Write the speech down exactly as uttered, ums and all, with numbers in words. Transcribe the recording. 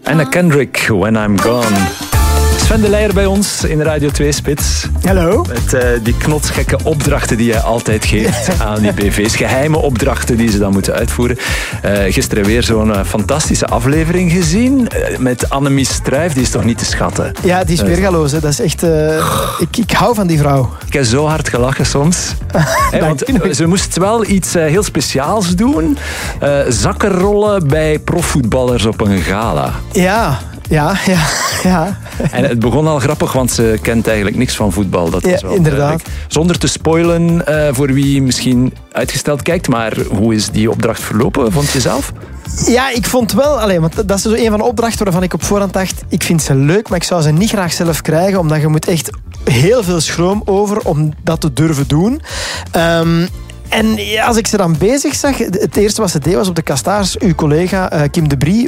Anna Kendrick, When I'm Gone. Sven de Leijer bij ons in Radio twee Spits. Hallo. Met uh, die knotsgekke opdrachten die hij altijd geeft aan die B V's. Geheime opdrachten die ze dan moeten uitvoeren. Uh, gisteren weer zo'n uh, fantastische aflevering gezien. Uh, met Annemie Struijf, die is toch niet te schatten? Ja, die is weergaloos. Hè. Dat is echt... Uh, ik, ik hou van die vrouw. Ik heb zo hard gelachen soms. Hey, want uh, ze moest wel iets uh, heel speciaals doen. Uh, zakken rollen bij profvoetballers op een gala. Ja... Ja, ja, ja. En het begon al grappig, want ze kent eigenlijk niks van voetbal. Dat was ja, wel inderdaad. Duidelijk. Zonder te spoilen uh, voor wie misschien uitgesteld kijkt, maar hoe is die opdracht verlopen, vond je zelf? Ja, ik vond wel... Allee, want dat is zo een van de opdrachten waarvan ik op voorhand dacht, ik vind ze leuk, maar ik zou ze niet graag zelf krijgen, omdat je moet echt heel veel schroom over om dat te durven doen. Um, En als ik ze dan bezig zag, het eerste wat ze deed was op de Kastaars, uw collega uh, Kim de Brie